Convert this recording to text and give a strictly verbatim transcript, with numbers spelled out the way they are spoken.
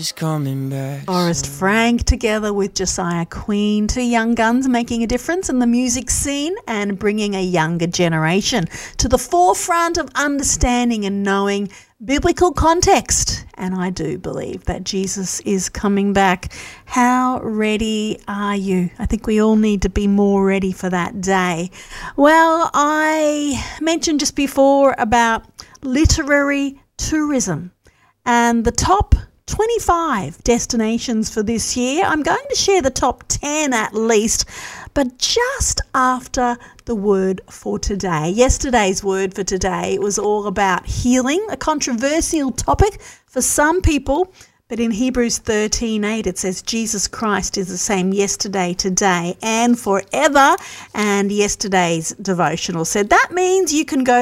Is coming back. Forrest Frank together with Josiah Queen, two young guns making a difference in the music scene and bringing a younger generation to the forefront of understanding and knowing biblical context. And I do believe that Jesus is coming back. How ready are you? I think we all need to be more ready for that day. Well, I mentioned just before about literary tourism and the top twenty-five destinations for this year. I'm going to share the top ten at least, but just after the word for today. Yesterday's word for today was all about healing, a controversial topic for some people, but in Hebrews thirteen eight it says Jesus Christ is the same yesterday, today, and forever. And yesterday's devotional said that means you can go